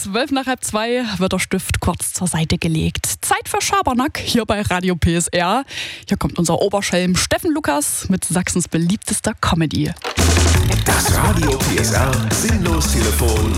1:12 wird der Stift kurz zur Seite gelegt. Zeit für Schabernack hier bei Radio PSR. Hier kommt unser Oberschelm Steffen Lukas mit Sachsens beliebtester Comedy. Das Radio PSR Sinnlos-Telefon.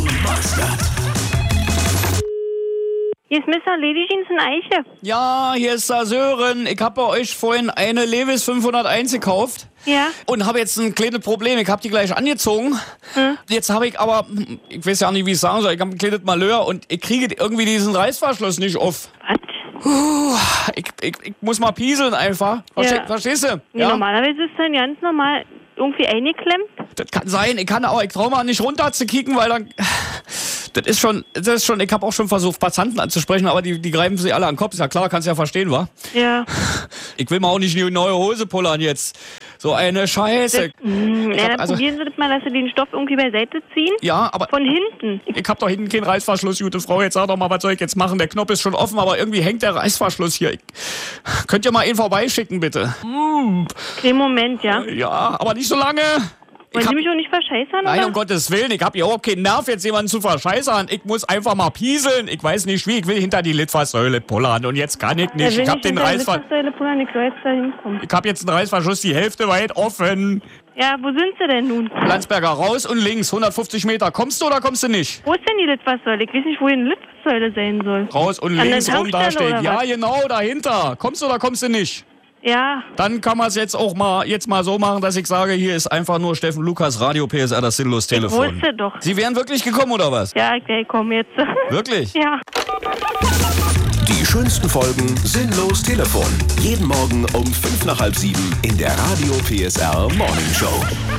Hier ist Mr. Lady Jeans in Eiche. Ja, hier ist der Sören. Ich habe bei euch vorhin eine Levi's 501 gekauft. Ja. Und habe jetzt ein kleines Problem. Ich habe die gleich angezogen. Jetzt habe ich aber, ich weiß ja nicht, wie ich sagen soll, ich habe ein kleines Malheur und ich kriege irgendwie diesen Reißverschluss nicht auf. Was? Ich muss mal pieseln einfach. Verstehst du? Nee, normalerweise ist dann ganz normal irgendwie eingeklemmt. Das kann sein. Ich traue mal nicht runter zu kicken, weil dann... Das ist schon, ich habe auch schon versucht, Passanten anzusprechen, aber die greifen sich alle an den Kopf. Ist ja klar, kannst ja verstehen, wa? Ja. Ich will mir auch nicht eine neue Hose pullern jetzt. So eine Scheiße. Dann probieren Sie das mal, dass Sie den Stoff irgendwie beiseite ziehen. Ja, aber... Von hinten. Ich hab doch hinten keinen Reißverschluss, gute Frau. Jetzt sag doch mal, was soll ich jetzt machen? Der Knopf ist schon offen, aber irgendwie hängt der Reißverschluss hier. Könnt ihr mal ihn vorbeischicken, bitte? Okay, Moment, ja. Ja, aber nicht so lange. Wollen Sie mich auch nicht verscheißern, Nein, oder? um Gottes Willen. Ich hab hier überhaupt keinen Nerv, jetzt jemanden zu verscheißern. Ich muss einfach mal pieseln. Ich weiß nicht wie. Ich will hinter die Litfaßsäule pullern. Und jetzt kann ich nicht. Ich hab den Reißverschluss. Ich hab jetzt den Reißverschluss die Hälfte weit offen. Ja, wo sind Sie denn nun? Landsberger raus und links, 150 Meter. Kommst du oder kommst du nicht? Wo ist denn die Litfaßsäule? Ich weiß nicht, wo hier eine Litfaßsäule sein soll. Raus und An links der rum da Tankstelle, steht. oder Ja, was? genau, dahinter. Kommst du oder kommst du nicht? Ja. Dann kann man es jetzt auch mal so machen, dass ich sage, hier ist einfach nur Steffen Lukas, Radio PSR, das Sinnlos-Telefon. Ich wusste doch. Sie wären wirklich gekommen, oder was? Ja, ich komme jetzt. Wirklich? Ja. Die schönsten Folgen Sinnlos-Telefon. Jeden Morgen um 6:55 in der Radio PSR Morning Show.